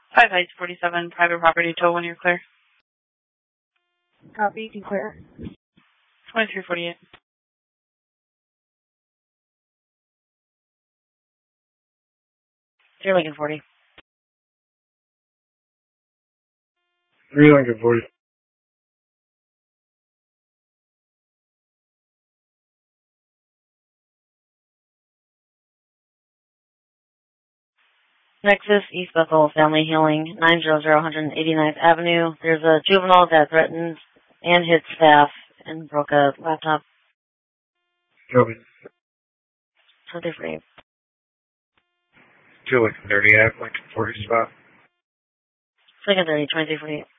5 Heights 47, private property, tow when you're clear. Copy, you can clear. 2348. You're Lincoln 40. 3 Lincoln 40. Nexus, East Bethel Family Healing, 900 189th Avenue. There's a juvenile that threatens and hits staff and broke a laptop. Copy. 23. 2 Lincoln 30, Lincoln 40 spot. Lincoln 30, 2348.